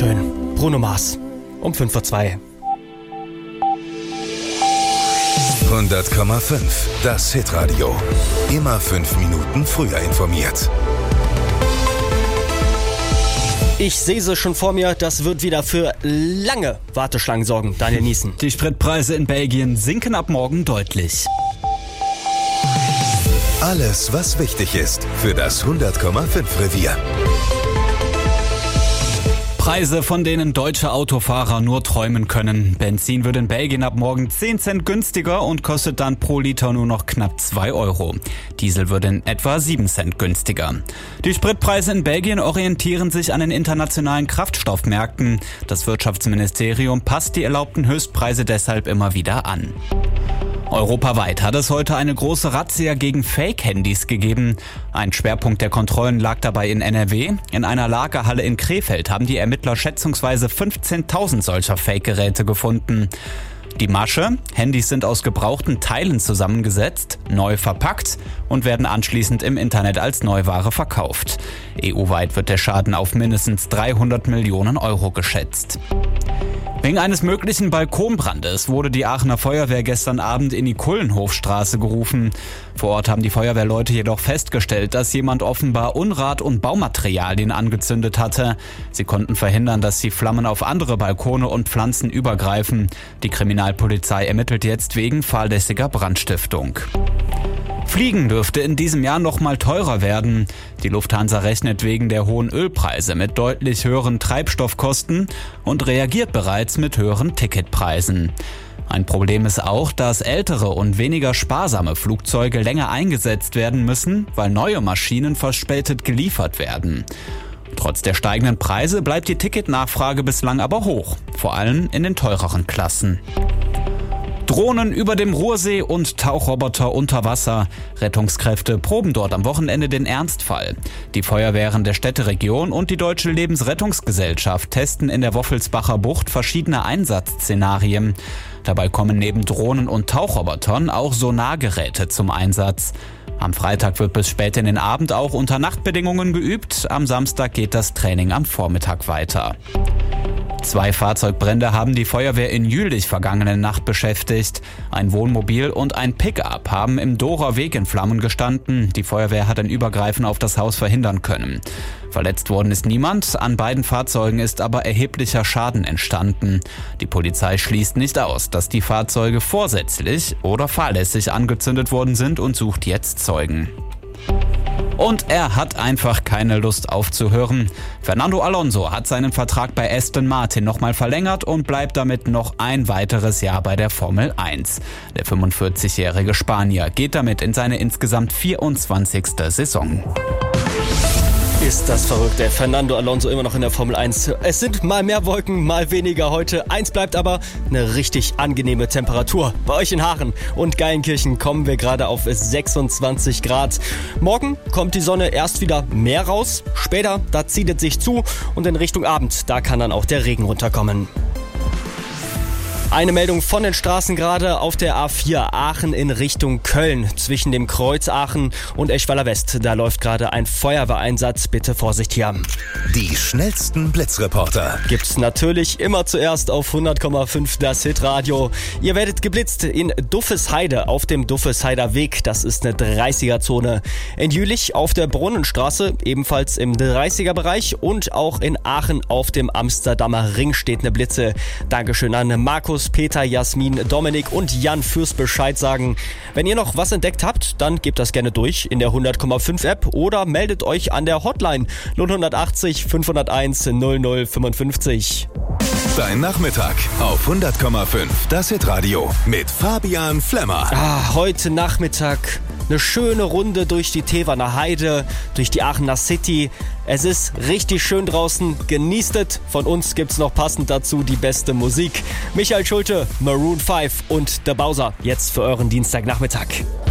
Dankeschön. Bruno Mars um 5:02 Uhr. 100,5. Das Hitradio. Immer 5 Minuten früher informiert. Ich sehe sie schon vor mir, das wird wieder für lange Warteschlangen sorgen. Daniel Niesen. Die Spritpreise in Belgien sinken ab morgen deutlich. Alles, was wichtig ist für das 100,5 Revier. Preise, von denen deutsche Autofahrer nur träumen können. Benzin wird in Belgien ab morgen 10 Cent günstiger und kostet dann pro Liter nur noch knapp 2 Euro. Diesel wird in etwa 7 Cent günstiger. Die Spritpreise in Belgien orientieren sich an den internationalen Kraftstoffmärkten. Das Wirtschaftsministerium passt die erlaubten Höchstpreise deshalb immer wieder an. Europaweit hat es heute eine große Razzia gegen Fake-Handys gegeben. Ein Schwerpunkt der Kontrollen lag dabei in NRW. In einer Lagerhalle in Krefeld haben die Ermittler schätzungsweise 15.000 solcher Fake-Geräte gefunden. Die Masche: Handys sind aus gebrauchten Teilen zusammengesetzt, neu verpackt und werden anschließend im Internet als Neuware verkauft. EU-weit wird der Schaden auf mindestens 300 Millionen Euro geschätzt. Wegen eines möglichen Balkonbrandes wurde die Aachener Feuerwehr gestern Abend in die Kullenhofstraße gerufen. Vor Ort haben die Feuerwehrleute jedoch festgestellt, dass jemand offenbar Unrat und Baumaterialien angezündet hatte. Sie konnten verhindern, dass die Flammen auf andere Balkone und Pflanzen übergreifen. Die Kriminalpolizei ermittelt jetzt wegen fahrlässiger Brandstiftung. Fliegen dürfte in diesem Jahr noch mal teurer werden. Die Lufthansa rechnet wegen der hohen Ölpreise mit deutlich höheren Treibstoffkosten und reagiert bereits mit höheren Ticketpreisen. Ein Problem ist auch, dass ältere und weniger sparsame Flugzeuge länger eingesetzt werden müssen, weil neue Maschinen verspätet geliefert werden. Trotz der steigenden Preise bleibt die Ticketnachfrage bislang aber hoch, vor allem in den teureren Klassen. Drohnen über dem Ruhrsee und Tauchroboter unter Wasser. Rettungskräfte proben dort am Wochenende den Ernstfall. Die Feuerwehren der Städteregion und die Deutsche Lebensrettungsgesellschaft testen in der Woffelsbacher Bucht verschiedene Einsatzszenarien. Dabei kommen neben Drohnen und Tauchrobotern auch Sonargeräte zum Einsatz. Am Freitag wird bis spät in den Abend auch unter Nachtbedingungen geübt. Am Samstag geht das Training am Vormittag weiter. 2 Fahrzeugbrände haben die Feuerwehr in Jülich vergangene Nacht beschäftigt. Ein Wohnmobil und ein Pickup haben im Dorer Weg in Flammen gestanden. Die Feuerwehr hat ein Übergreifen auf das Haus verhindern können. Verletzt worden ist niemand, an beiden Fahrzeugen ist aber erheblicher Schaden entstanden. Die Polizei schließt nicht aus, dass die Fahrzeuge vorsätzlich oder fahrlässig angezündet worden sind und sucht jetzt Zeugen. Und er hat einfach keine Lust aufzuhören. Fernando Alonso hat seinen Vertrag bei Aston Martin nochmal verlängert und bleibt damit noch ein weiteres Jahr bei der Formel 1. Der 45-jährige Spanier geht damit in seine insgesamt 24. Saison. Ist das verrückt, der Fernando Alonso immer noch in der Formel 1. Es sind mal mehr Wolken, mal weniger heute. Eins bleibt aber: eine richtig angenehme Temperatur. Bei euch in Haaren und Geilenkirchen kommen wir gerade auf 26 Grad. Morgen kommt die Sonne erst wieder mehr raus. Später, da zieht es sich zu und in Richtung Abend, da kann dann auch der Regen runterkommen. Eine Meldung von den Straßen gerade auf der A4 Aachen in Richtung Köln. Zwischen dem Kreuz Aachen und Eschweiler West. Da läuft gerade ein Feuerwehreinsatz. Bitte Vorsicht hier. Die schnellsten Blitzreporter Gibt's natürlich immer zuerst auf 100,5 das Hitradio. Ihr werdet geblitzt in Duffesheide auf dem Duffesheider Weg. Das ist eine 30er-Zone. In Jülich auf der Brunnenstraße, ebenfalls im 30er-Bereich. Und auch in Aachen auf dem Amsterdamer Ring steht eine Blitze. Dankeschön an Markus, Peter, Jasmin, Dominik und Jan fürs Bescheid sagen. Wenn ihr noch was entdeckt habt, dann gebt das gerne durch in der 100,5 App oder meldet euch an der Hotline 080 501 0055. Dein Nachmittag auf 100,5 das Hitradio mit Fabian Flemmer. Heute Nachmittag eine schöne Runde durch die Tevaner Heide, durch die Aachener City. Es ist richtig schön draußen, genießt es. Von uns gibt's noch passend dazu die beste Musik. Michael Schulte, Maroon 5 und der Bowser jetzt für euren Dienstagnachmittag.